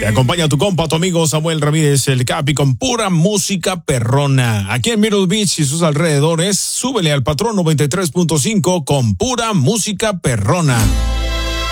Te acompaña tu compa, tu amigo Samuel Ramírez, el Capi, con pura música perrona. Aquí en Myrtle Beach y sus alrededores, súbele al patrón 93.5 con pura música perrona.